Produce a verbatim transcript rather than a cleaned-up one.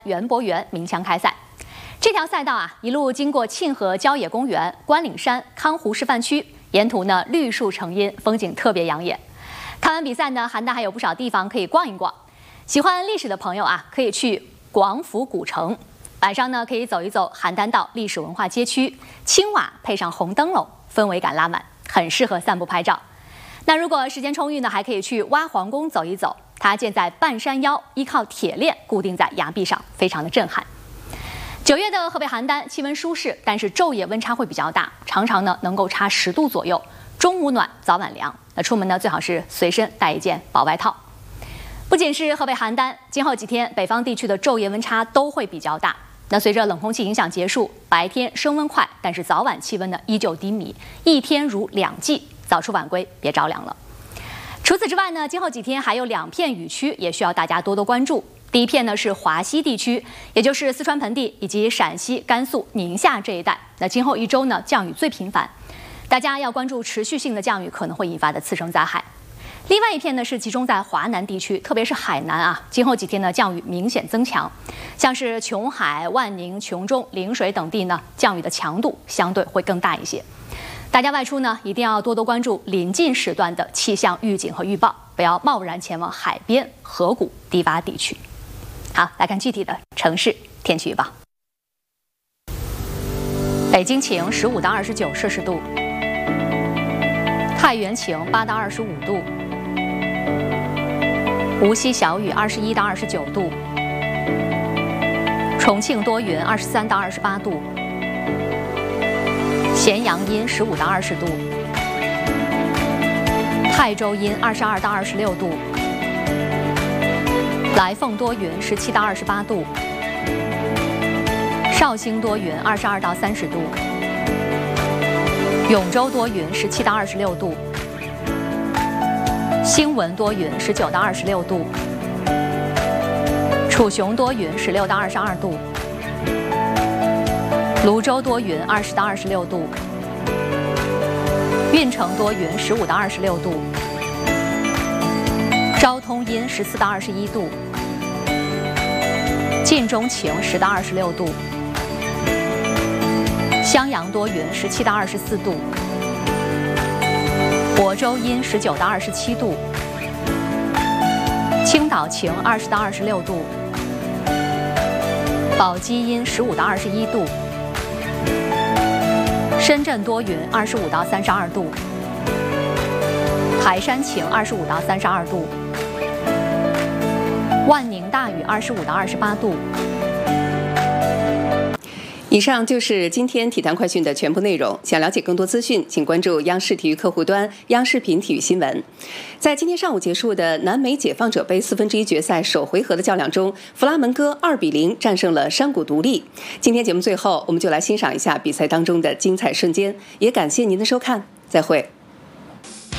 园博园鸣枪开赛。这条赛道啊，一路经过沁河郊野公园、关岭山、康湖示范区，沿途呢绿树成荫，风景特别养眼。看完比赛呢，邯郸还有不少地方可以逛一逛。喜欢历史的朋友啊，可以去广府古城。晚上呢，可以走一走邯郸道历史文化街区，青瓦配上红灯笼，氛围感拉满，很适合散步拍照。那如果时间充裕呢，还可以去挖皇宫走一走。它建在半山腰，依靠铁链固定在崖壁上，非常的震撼。九月的河北邯郸气温舒适，但是昼夜温差会比较大，常常呢能够差十度左右，中午暖，早晚凉。那出门呢最好是随身带一件薄外套。不仅是河北邯郸，今后几天北方地区的昼夜温差都会比较大。那随着冷空气影响结束，白天升温快，但是早晚气温呢依旧低迷，一天如两季，早出晚归别着凉了。除此之外呢，今后几天还有两片雨区，也需要大家多多关注。第一片呢是华西地区，也就是四川盆地以及陕西、甘肃、宁夏这一带。那今后一周呢，降雨最频繁，大家要关注持续性的降雨可能会引发的次生灾害。另外一片呢是集中在华南地区，特别是海南啊，今后几天呢降雨明显增强，像是琼海、万宁、邛中、陵水等地呢，降雨的强度相对会更大一些。大家外出呢，一定要多多关注临近时段的气象预警和预报，不要贸然前往海边、河谷、低洼地区。好，来看具体的城市天气预报。北京晴，十五到二十九摄氏度；太原晴，八到二十五度；无锡小雨，二十一到二十九度；重庆多云，二十三到二十八度。咸阳阴十五到二十度，泰州阴二十二到二十六度，来凤多云十七到二十八度，绍兴多云二十二到三十度，永州多云十七到二十六度，兴文多云十九到二十六度，楚雄多云十六到二十二度。泸州多云，二十到二十六度；运城多云，十五到二十六度；昭通阴，十四到二十一度；晋中晴，十到二十六度；襄阳多云，十七到二十四度；亳州阴，十九到二十七度；青岛晴，二十到二十六度；宝鸡阴，十五到二十一度。深圳多云，二十五到三十二度；台山晴，二十五到三十二度；万宁大雨，二十五到二十八度。 以上就是今天体坛快讯的全部内容。想了解更多资讯，请关注央视体育客户端、央视频体育新闻。在今天上午结束的南美解放者杯四分之一决赛首回合的较量中，弗拉门戈二比零战胜了山谷独立。今天节目最后，我们就来欣赏一下比赛当中的精彩瞬间，也感谢您的收看，再会。